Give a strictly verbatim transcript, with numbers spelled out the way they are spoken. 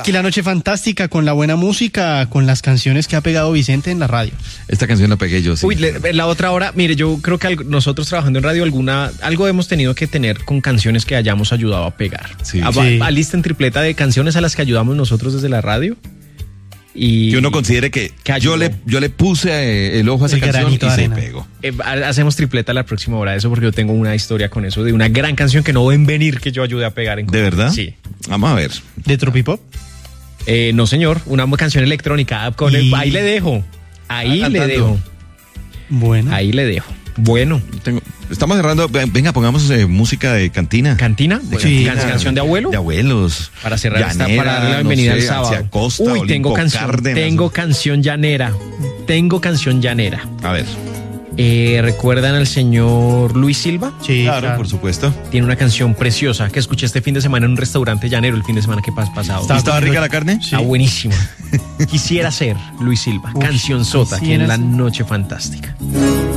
aquí la noche fantástica con la buena música, con las canciones que ha pegado Vicente en la radio. Esta canción la pegué yo, sí. Uy, le, la otra hora, mire, yo creo que algo, nosotros trabajando en radio, alguna algo hemos tenido que tener con canciones que hayamos ayudado a pegar. Sí. A, Sí. a, lista en tripleta de canciones a las que ayudamos nosotros desde la radio. Y Que uno considere que, que yo, ayudó. le, yo le puse eh, el ojo a esa El canción y granito de se arena. pegó. Eh, hacemos tripleta la próxima hora de eso, porque yo tengo una historia con eso, de una gran canción que no ven venir que yo ayude a pegar. En ¿De verdad? Sí. Vamos a ver. ¿De Tropipop? Eh, no, señor, una canción electrónica. Con el, Y- ahí le dejo. Ahí Ah, le cantando. dejo. Bueno. Ahí le dejo. Bueno, Tengo, estamos cerrando. Venga, pongamos eh, música de cantina. cantina, De sí. cantina. Canción de abuelo. De abuelos. Para cerrar esta, Llanera, para darle la no bienvenida sé, al sábado. hacia Costa, Uy, Olimpo tengo canción, Cárdenas. tengo canción llanera. Tengo canción llanera. A ver. Eh, ¿Recuerdan al señor Luis Silva? Sí, claro, claro. por supuesto. Tiene una canción preciosa que escuché este fin de semana en un restaurante llanero, el fin de semana que pas pasado. Está- ¿Estaba rica la carne? Está buenísima. Quisiera ser Luis Silva. Uf, Canción sota aquí en quisiera la ser. noche fantástica.